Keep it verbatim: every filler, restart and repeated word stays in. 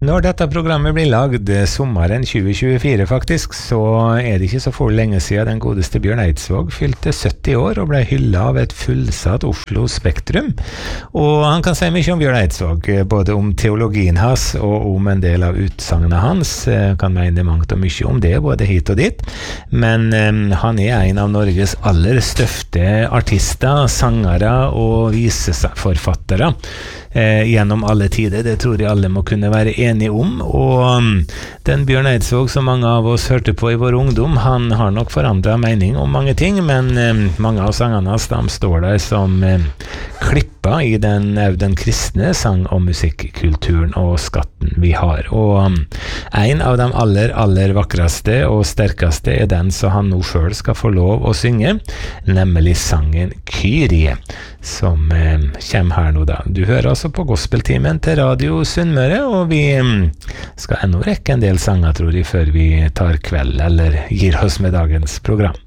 Når dette programmet blir lagd sommeren tjue tjuefire faktisk, så er det ikke så for lenge siden den godeste Bjørn Eidsvåg fylte sytti år og ble hyllet av et fullsatt Oslo Spektrum. Og han kan si mye om Bjørn Eidsvåg, både om teologien hans og om en del av utsagnet hans. Kan mene mangt og mye om det, både hit og dit. Men um, han er en av Norges aller største artister, sangere og viseforfattere eh, gjennom alle tider. Det tror jeg alle må kunne være enige om. Og um, den Bjørn Eidsvåg som mange av oss hørte på i vår ungdom, han har nok forandret mening om mange ting, men um, mange av sangene hans, de står der som um, klippa i den, den kristne sang- og musikkulturen og skatten vi har. Og um, en av de aller, aller vakreste og sterkeste er den som han nå selv skal få lov å synge, nemlig sangen Kyrie, som eh, kommer her nå da. Du hører altså på Gospeltimen til Radio Sunnmøre, og vi mm, skal ennå rekke en del sanger, tror jeg, før vi tar kveld, eller gir oss med dagens program.